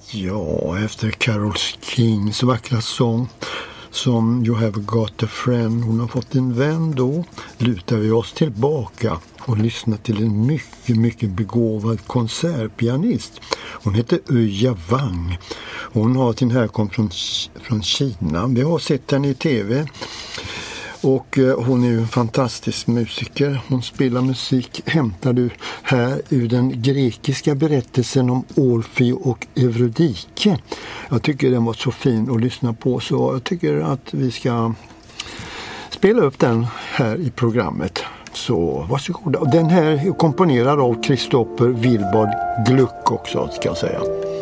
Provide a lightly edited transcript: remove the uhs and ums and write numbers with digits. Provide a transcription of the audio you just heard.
Ja, efter Carole Kings vackra sång som You Have Got a Friend, hon har fått en vän, då lutar vi oss tillbaka och lyssnar till en mycket begåvad konsertpianist. Hon heter Öja Wang. Hon har sin härkomst från Kina. Vi har sett henne i tv. Och hon är ju en fantastisk musiker. Hon spelar musik hämtad här ur den grekiska berättelsen om Orfeo och Eurydike. Jag tycker den var så fin att lyssna på, så jag tycker att vi ska spela upp den här i programmet. Så varsågoda. Den här är komponerad av Kristoffer Wilbard Gluck också, ska jag säga.